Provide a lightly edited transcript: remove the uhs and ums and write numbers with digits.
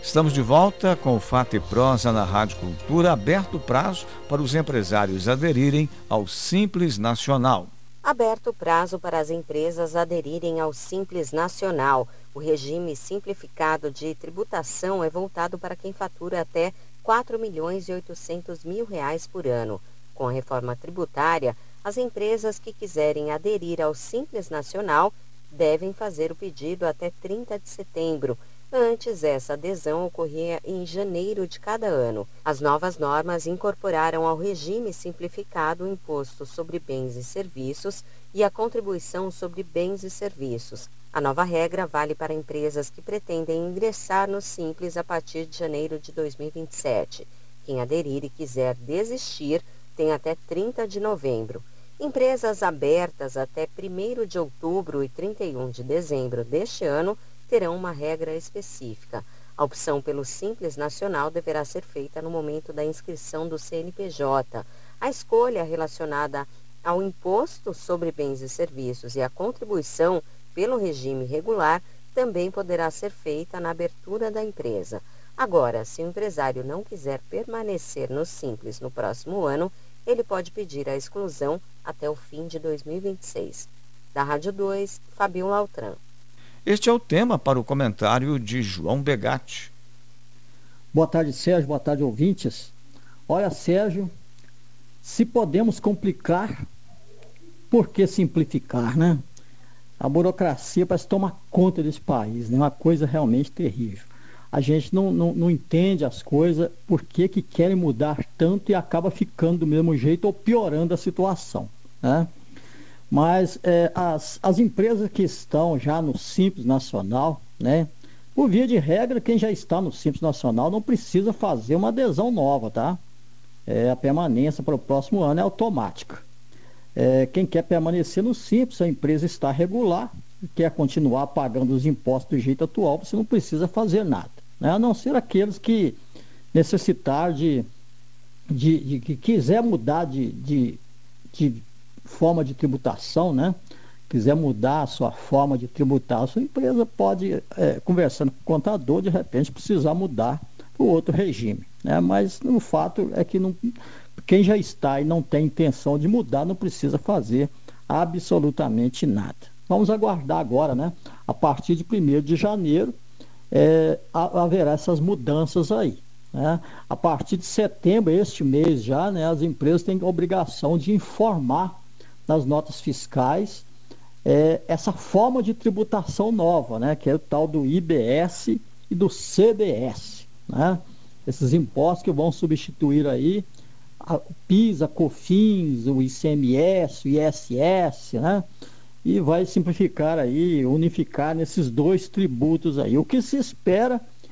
Estamos de volta com o Fato e Prosa na Rádio Cultura, aberto o prazo para os empresários aderirem ao Simples Nacional. Aberto o prazo para as empresas aderirem ao Simples Nacional. O regime simplificado de tributação é voltado para quem fatura até R$ 4.800.000 por ano. Com a reforma tributária, as empresas que quiserem aderir ao Simples Nacional devem fazer o pedido até 30 de setembro. Antes, essa adesão ocorria em janeiro de cada ano. As novas normas incorporaram ao regime simplificado o imposto sobre bens e serviços e a contribuição sobre bens e serviços. A nova regra vale para empresas que pretendem ingressar no Simples a partir de janeiro de 2027. Quem aderir e quiser desistir tem até 30 de novembro. Empresas abertas até 1º de outubro e 31 de dezembro deste ano terão uma regra específica. A opção pelo Simples Nacional deverá ser feita no momento da inscrição do CNPJ. A escolha relacionada ao imposto sobre bens e serviços e a contribuição pelo regime regular também poderá ser feita na abertura da empresa. Agora, se o empresário não quiser permanecer no Simples no próximo ano, ele pode pedir a exclusão até o fim de 2026. Da Rádio 2, Fabiola Altran. Este é o tema para o comentário de João Begatti. Boa tarde, Sérgio. Boa tarde, ouvintes. Olha, Sérgio, se podemos complicar, por que simplificar, né? A burocracia parece tomar conta desse país, né? Uma coisa realmente terrível. A gente não entende as coisas, por que querem mudar tanto e acaba ficando do mesmo jeito ou piorando a situação, né? Mas as empresas que estão já no Simples Nacional, né? Por via de regra, quem já está no Simples Nacional não precisa fazer uma adesão nova, tá? A permanência para o próximo ano é automática. Quem quer permanecer no Simples, a empresa está regular, quer continuar pagando os impostos do jeito atual, você não precisa fazer nada, né? A não ser aqueles que necessitar que quiser mudar de forma de tributação, né? Quiser mudar a sua forma de tributar, a sua empresa pode, conversando com o contador, de repente precisar mudar para o outro regime, né? Mas o fato é que quem já está e não tem intenção de mudar não precisa fazer absolutamente nada. Vamos aguardar agora, né? A partir de 1º de janeiro haverá essas mudanças aí, né? A partir de setembro, este mês já, né, as empresas têm a obrigação de informar nas notas fiscais essa forma de tributação nova, né, que é o tal do IBS e do CBS, né? Esses impostos que vão substituir aí o PIS, a COFINS, o ICMS, o ISS, né? E vai simplificar aí, unificar nesses dois tributos aí. O que se espera